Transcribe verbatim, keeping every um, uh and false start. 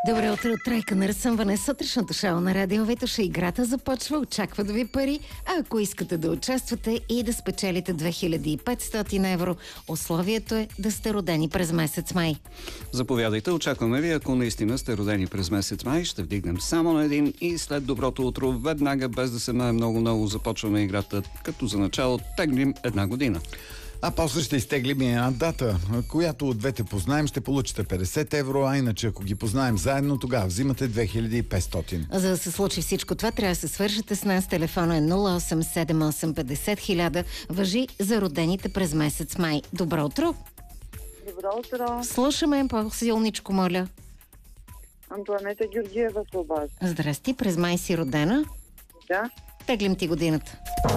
Добро утро от Тройка на разсъмване. Сутрешното шоу на Радио Витоша. Играта започва. Очакват ви пари. А ако искате да участвате и да спечелите две хиляди и петстотин евро, условието е да сте родени през месец май. Заповядайте, очакваме ви. Ако наистина сте родени през месец май, ще вдигнем само на един и след доброто утро, веднага, без да се мае много-много, започваме играта, като за начало теглим една година. А после ще изтеглим и една дата, която от двете познаем, ще получите петдесет евро, а иначе ако ги познаем заедно, тогава взимате две хиляди и петстотин. За да се случи всичко това, трябва да се свържете с нас. Телефона е нула осем седем осем петдесет хиляда. Важи за родените през месец май. Добро утро! Добро утро! Слушаме по-силничко, моля. Антуанета Георгиева Слобод. Здрасти, през май си родена. Да. Теглим ти годината.